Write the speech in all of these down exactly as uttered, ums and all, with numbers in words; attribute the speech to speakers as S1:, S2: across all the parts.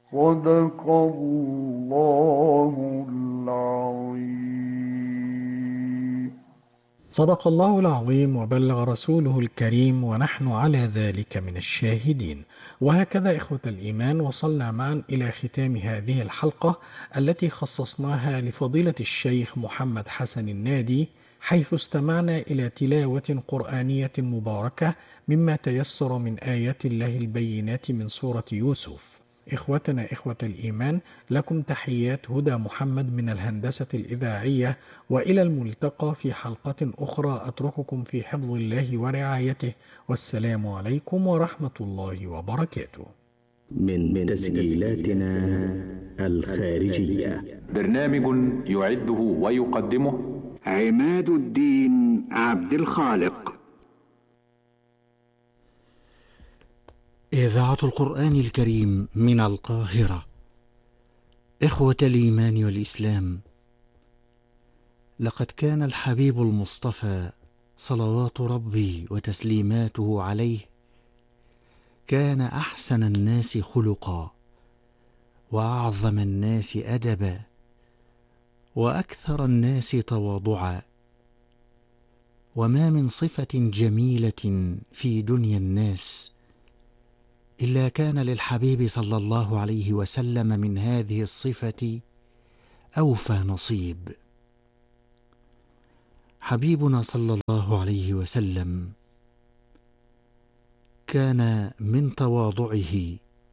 S1: صدق الله العظيم.
S2: صدق الله العظيم وبلغ رسوله الكريم ونحن على ذلك من الشاهدين. وهكذا إخوة الإيمان وصلنا معا إلى ختام هذه الحلقة التي خصصناها لفضيلة الشيخ محمد حسن النادي، حيث استمعنا إلى تلاوة قرآنية مباركة مما تيسر من آيات الله البينات من سورة يوسف. إخوتنا إخوة الإيمان، لكم تحيات هدى محمد من الهندسة الإذاعية، وإلى الملتقى في حلقة أخرى أترككم في حفظ الله ورعايته، والسلام عليكم ورحمة الله وبركاته.
S3: من من تسجيلاتنا الخارجية.
S4: برنامج يعده ويقدمه
S5: عماد الدين عبد الخالق.
S6: إذاعة القرآن الكريم من القاهرة. إخوة الإيمان والإسلام، لقد كان الحبيب المصطفى صلوات ربي وتسليماته عليه كان أحسن الناس خلقا، وأعظم الناس أدبا، وأكثر الناس تواضعا. وما من صفة جميلة في دنيا الناس إلا كان للحبيب صلى الله عليه وسلم من هذه الصفة أوفى نصيب. حبيبنا صلى الله عليه وسلم كان من تواضعه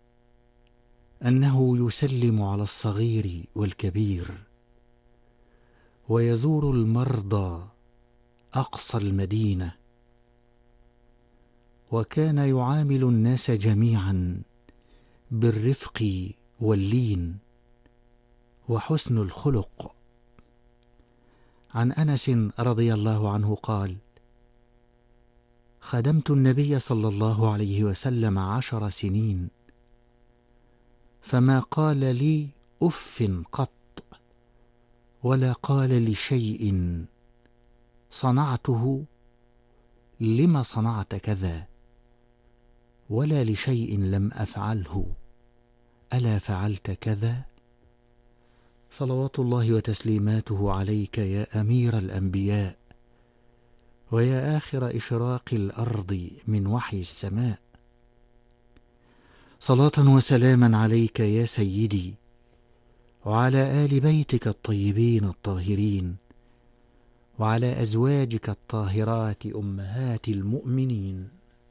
S6: أنه يسلم على الصغير والكبير، ويزور المرضى أقصى المدينة، وكان يعامل الناس جميعا بالرفق واللين وحسن الخلق. عن أنس رضي الله عنه قال: خدمت النبي صلى الله عليه وسلم عشر سنين، فما قال لي أف قط، ولا قال لشيء صنعته لم صنعت كذا، ولا لشيء لم أفعله ألا فعلت كذا. صلوات الله وتسليماته عليك يا أمير الأنبياء، ويا آخر إشراق الأرض من وحي السماء. صلاة وسلاما عليك يا سيدي، وعلى آل بيتك الطيبين الطاهرين، وعلى أزواجك الطاهرات أمهات المؤمنين.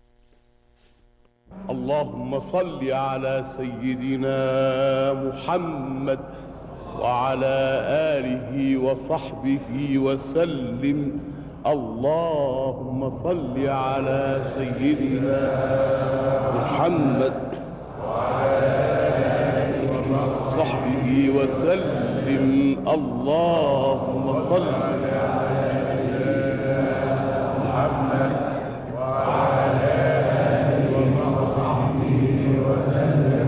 S7: اللهم صل على سيدنا محمد وعلى آله وصحبه وسلم. اللهم صل على سيدنا محمد وعلى آله وصحبه وسلم. اللهم صل على سيدنا محمد وعلى آله وصحبه وسلم.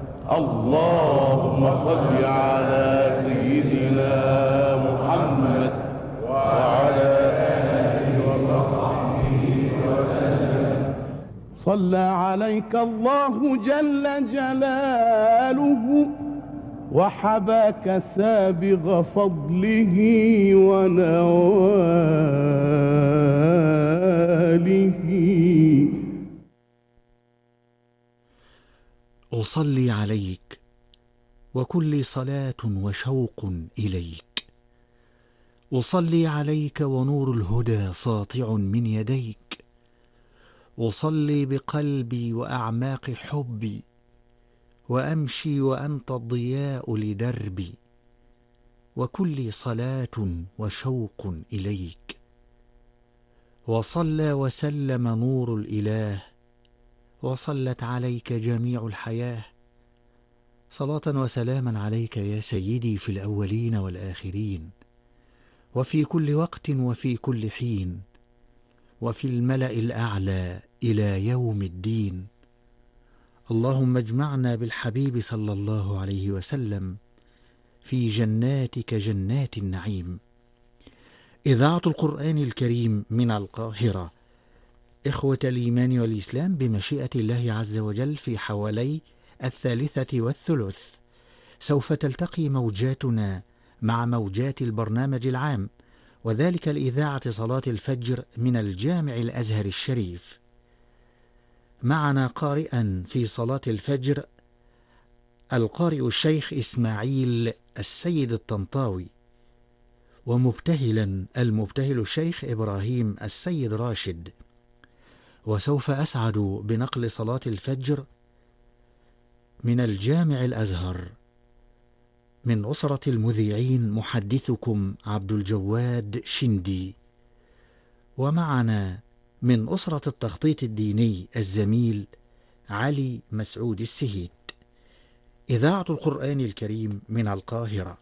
S7: اللهم صل على سيدنا محمد وعلى آله وصحبه وسلم. صلى عليك الله جل جلاله، وحباك سابغ فضله ونواله.
S6: أصلي عليك وكل صلاة وشوق إليك، أصلي عليك ونور الهدى ساطع من يديك، أصلي بقلبي وأعماق حبي، وأمشي وأنت الضياء لدربي، وكل صلاة وشوق إليك. وصلى وسلم نور الإله، وصلت عليك جميع الحياة. صلاة وسلاما عليك يا سيدي في الأولين والآخرين، وفي كل وقت وفي كل حين، وفي الملأ الأعلى إلى يوم الدين. اللهم اجمعنا بالحبيب صلى الله عليه وسلم في جناتك جنات النعيم. إذاعة القرآن الكريم من القاهرة. إخوة الإيمان والإسلام، بمشيئة الله عز وجل في حوالي الثالثة والثلث سوف تلتقي موجاتنا مع موجات البرنامج العام، وذلك لإذاعة صلاة الفجر من الجامع الأزهر الشريف. معنا قارئا في صلاة الفجر القارئ الشيخ إسماعيل السيد الطنطاوي، ومبتهلا المبتهل الشيخ إبراهيم السيد راشد. وسوف أسعد بنقل صلاة الفجر من الجامع الأزهر من أسرة المذيعين محدثكم عبد الجواد شندي، ومعنا من أسرة التخطيط الديني الزميل علي مسعود السهيت. إذاعة القرآن الكريم من القاهرة.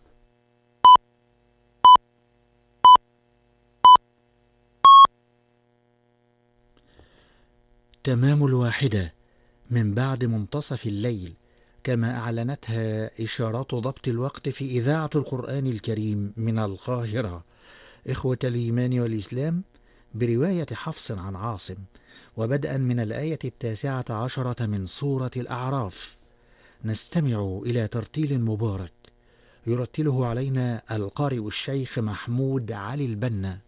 S6: تمام الواحدة من بعد منتصف الليل، كما أعلنتها إشارات ضبط الوقت في إذاعة القرآن الكريم من القاهرة. إخوة الإيمان والإسلام، برواية حفص عن عاصم، وبدءا من الآية التاسعة عشرة من سورة الأعراف، نستمع إلى ترتيل مبارك يرتله علينا القارئ الشيخ محمود علي البنا.